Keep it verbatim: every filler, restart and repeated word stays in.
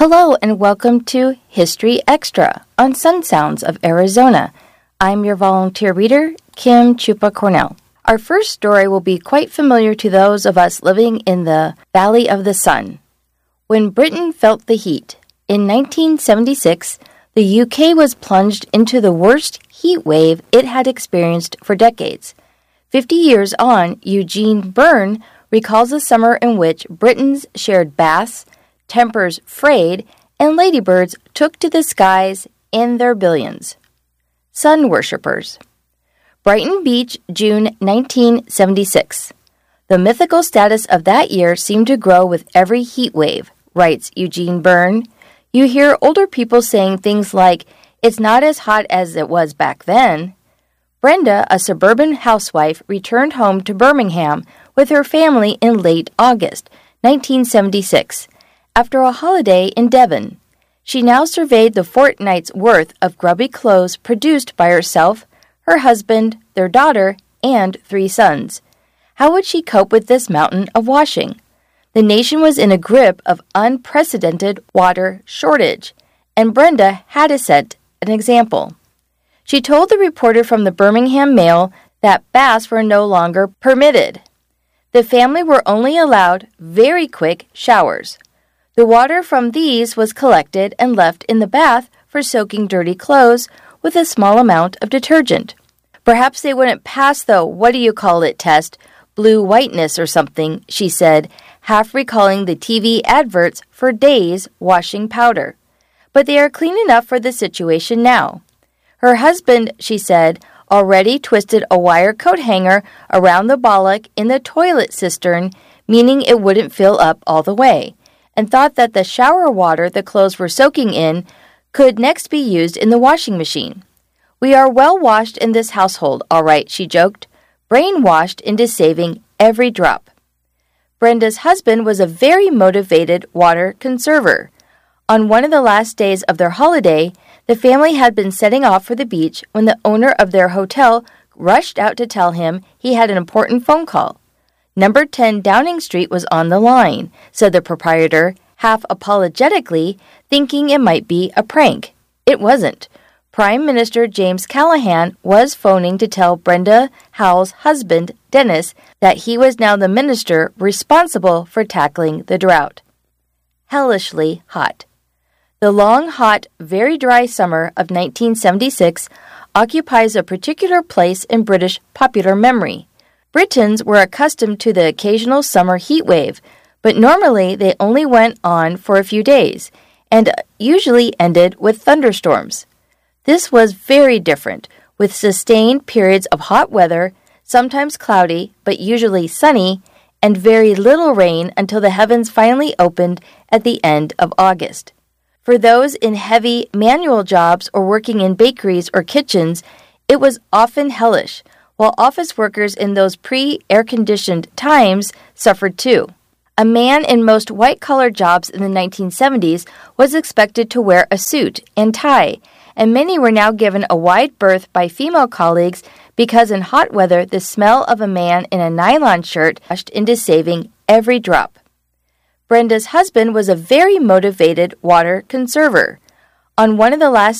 Hello and welcome to History Extra on Sun Sounds of Arizona. I'm your volunteer reader, Kim Chupa Cornell. Our first story will be quite familiar to those of us living in the Valley of the Sun. When Britain felt the heat, in nineteen seventy-six, the U K was plunged into the worst heat wave it had experienced for decades. Fifty years on, Eugene Byrne recalls a summer in which Britons shared baths, tempers frayed, and ladybirds took to the skies in their billions. Sun worshippers. Brighton Beach, June nineteen seventy-six. The mythical status of that year seemed to grow with every heat wave, writes Eugene Byrne. You hear older people saying things like, "It's not as hot as it was back then." Brenda, a suburban housewife, returned home to Birmingham with her family in late August nineteen seventy-six. After a holiday in Devon. She now surveyed the fortnight's worth of grubby clothes produced by herself, her husband, their daughter, and three sons. How would she cope with this mountain of washing? The nation was in a grip of unprecedented water shortage, and Brenda had to set an example. She told the reporter from the Birmingham Mail that baths were no longer permitted. The family were only allowed very quick showers. The water from these was collected and left in the bath for soaking dirty clothes with a small amount of detergent. Perhaps they wouldn't pass the what-do-you-call-it test, blue whiteness or something, she said, half recalling the T V adverts for Days washing powder. But they are clean enough for the situation now. Her husband, she said, already twisted a wire coat hanger around the bollock in the toilet cistern, meaning it wouldn't fill up all the way, and thought that the shower water the clothes were soaking in could next be used in the washing machine. "We are well washed in this household, all right," she joked, brainwashed into saving every drop. Brenda's husband was a very motivated water conserver. On one of the last days of their holiday, the family had been setting off for the beach when the owner of their hotel rushed out to tell him he had an important phone call. Number ten Downing Street was on the line, said the proprietor, half apologetically, thinking it might be a prank. It wasn't. Prime Minister James Callaghan was phoning to tell Brenda Howell's husband, Dennis, that he was now the minister responsible for tackling the drought. Hellishly hot. The long, hot, very dry summer of nineteen seventy-six occupies a particular place in British popular memory. Britons were accustomed to the occasional summer heat wave, but normally they only went on for a few days and usually ended with thunderstorms. This was very different, with sustained periods of hot weather, sometimes cloudy but usually sunny, and very little rain until the heavens finally opened at the end of August. For those in heavy manual jobs or working in bakeries or kitchens, it was often hellish, while office workers in those pre-air-conditioned times suffered too. A man in most white-collar jobs in the nineteen seventies was expected to wear a suit and tie, and many were now given a wide berth by female colleagues because in hot weather the smell of a man in a nylon shirt rushed into saving every drop. Brenda's husband was a very motivated water conserver. On one of the last